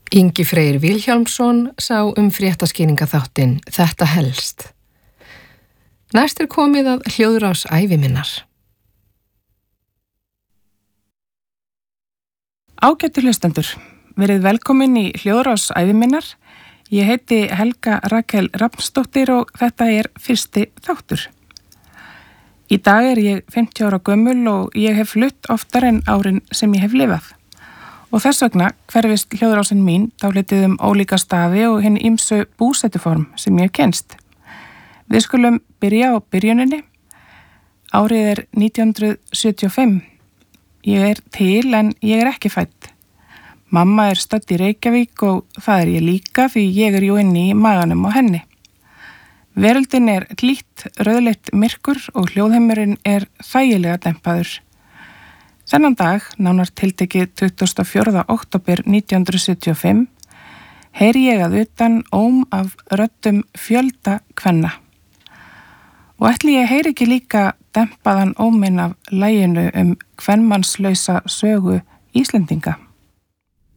Ingi Freyr Vilhjálmsson sá fréttaskýringaþáttinn Þetta helst. Næst komið að hljóðrás ævi minnar. Ágætu hlustendur, verið velkomin í hljóðrás ævi minnar. Ég heiti Helga Rakel Rafnsdóttir og þetta fyrsti þáttur. Í dag ég 50 ára gömul og ég hef flutt oftar en árin sem ég hef lifað. Og þess vegna hverfist hljóðrásin mín dálítið ólíka staði og hinn ýmsu búsetuform sem ég hef kennst. Við skulum byrja á byrjuninni. Árið 1975. Ég til en ég ekki fædd. Mamma stödd í Reykjavík og það ég líka því ég jú inni í maganum á henni. Veröldin hlýtt, rauðleitt myrkur og hljóðheimurinn þægilega dempaður. Þennan dag, nánar tiltekið 24. október 1975, heyri ég að utan af röddum fjölda kvenna. Og ætli ég heyri ekki líka dempaðan óminn af laginu kvenmannslausa sögu Íslendinga.